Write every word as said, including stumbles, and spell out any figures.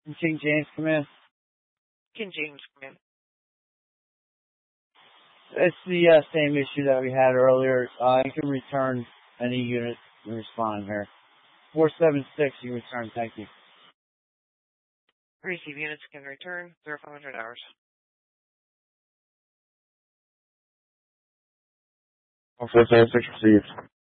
King James, come in. King James, come in. It's the uh, same issue that we had earlier. Uh, you can return any unit and respond here. four seven six, you return. Thank you. Receive units can return. zero five hundred hours. four seven six received.